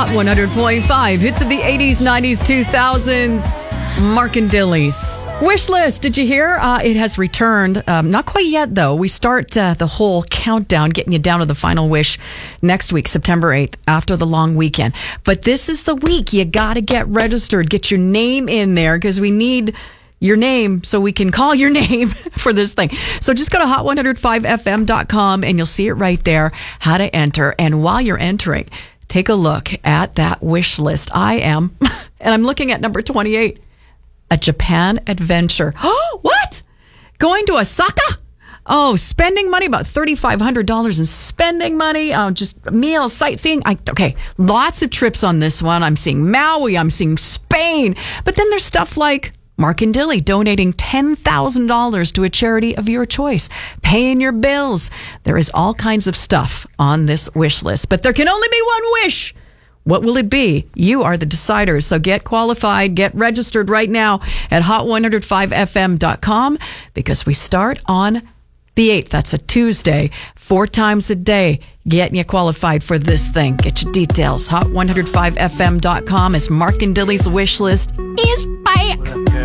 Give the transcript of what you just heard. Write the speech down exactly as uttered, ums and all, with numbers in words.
Hot one hundred point five, hits of the eighties, nineties, two thousands. Mark and Dilly's wish list. Did you hear? Uh, it has returned. Um, not quite yet, though. We start uh, the whole countdown, getting you down to the final wish next week, September eighth, after the long weekend. But this is the week you got to get registered, get your name in there, because we need your name so we can call your name for this thing. So just go to hot one oh five f m dot com and you'll see it right there, how to enter. And while you're entering, take a look at that wish list. I am, and I'm looking at number twenty-eight. A Japan adventure. Oh, what? Going to Osaka? Oh, spending money, about three thousand five hundred dollars in spending money. Oh, just meals, sightseeing. I, okay, lots of trips on this one. I'm seeing Maui. I'm seeing Spain. But then there's stuff like Mark and Dilly donating ten thousand dollars to a charity of your choice, paying your bills. There is all kinds of stuff on this wish list, but there can only be one wish. What will it be? You are the deciders. So get qualified, get registered right now at hot one oh five f m dot com, because we start on the eighth. That's a Tuesday, four times a day, getting you qualified for this thing. Get your details. hot one oh five f m dot com as Mark and Dilly's wish list is back.